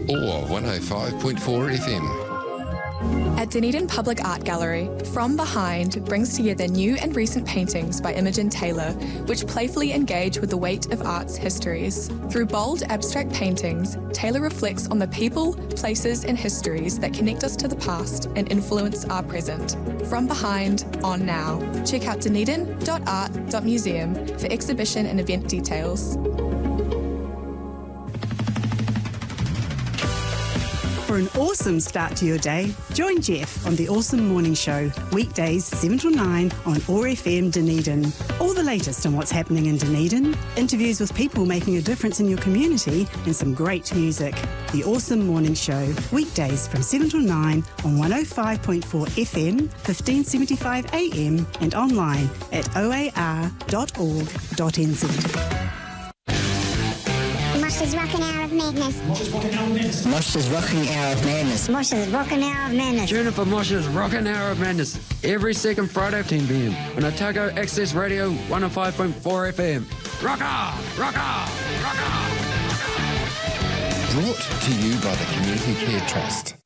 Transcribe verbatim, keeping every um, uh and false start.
or one oh five point four F M. At Dunedin Public Art Gallery, From Behind brings together new and recent paintings by Imogen Taylor, which playfully engage with the weight of art's histories. Through bold, abstract paintings, Taylor reflects on the people, places and histories that connect us to the past and influence our present. From Behind, on now. Check out dunedin dot art dot museum for exhibition and event details. For an awesome start to your day, join Jeff on the Awesome Morning Show, weekdays seven till nine on O A R F M Dunedin. All the latest on what's happening in Dunedin, interviews with people making a difference in your community, and some great music. The Awesome Morning Show, weekdays from seven till nine on one oh five point four F M, fifteen seventy-five A M, and online at o a r dot org dot n z. Mosh's Rockin' Hour of Madness. Mosh's Rockin' Hour of Madness. Mosh's Rockin' Hour of Madness. Mosh's Rockin' Hour of Madness. Tune in for Mosh's Rockin' Hour of Madness every second Friday at ten p m on Otago Access Radio one oh five point four F M. Rock on! Rock on! Rock on! Brought to you by the Community Care Trust.